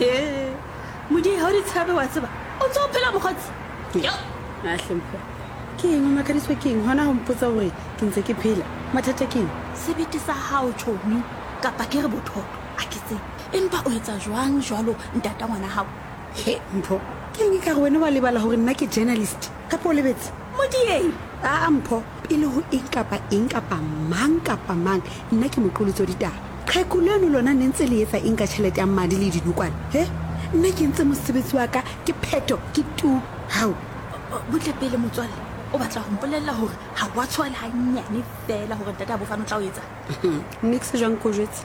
modi ha di tshabe wa tseba o ntse o phela mokgotsi yo a hlempho ke eng makadiswe ke eng hona ho mpotsa hore ke ntse ke phela mathata ke eng sebete sa hao tjhomi kapa ke re bothoto a ke tse empa o etsa jwang jwalo ntata ngwana hao he mpho ke eng ka re wena wa lebala hore nna ke journalist kapa o lebetse modieng a mpho pele ho eng kapa mang nna ke moqolotso ditaba qhekuleno lona ne ntse le etsa eng ka tjhelete ya madi le dinokwane he nna ke ntse mosebetsi wa ka ke pheto ke tu hao butle pele motswalle o batla ho mpolella hore ha wa tshwala hanyane fela hore ntata bofana o tla o etsa nix jang ko jetse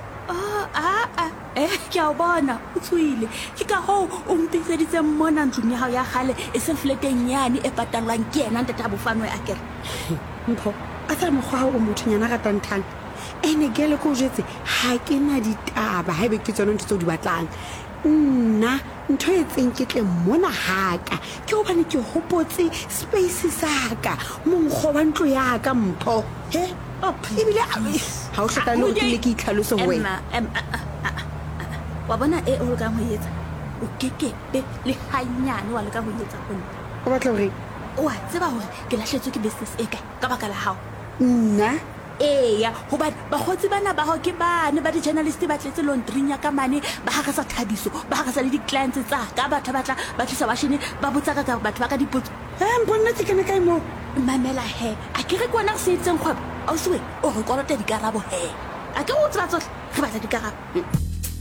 ke a o bona o tswile ke ka hoo o mpiseditse mona ntlong ya hao ya gale e seng fleteng yane e patalwang ke yena ntata bofanwe a kere mpho a tsa mokgwa hao o mothonyana ratang thang ene gele ko jetse ha ke na ditaba ha ebe ke tsona ntho tseo di batlang nna ntho e tseng ke tle mona haka ke hobane ke hopotse space sa ka monkgo wa ntlo ya ka mpho he ebile ha o hlokang le go ke itlhalose ho wena wa bona e o ka mo etsa o kekebe le hanyane wa le ka ho etsa hona o batla hore o a tseba hore ke lahletswe ke business e kae ka baka la hao nna eya hobane bakgotsi bana ba hao ke bane ba di-journalist ba tletse laundreng ya ka mane ba hagasa Thabiso ba hagasa le di-clients tsa ka batho batla ba tlisa washene ba botsa ka batho ba ka dipotso mponna ke kene kae moo mamela he a ke re kwana re se etseng kgwebo ausiwe o re kolota dikarabo he a ke o tseba tsohle re batla dikarabo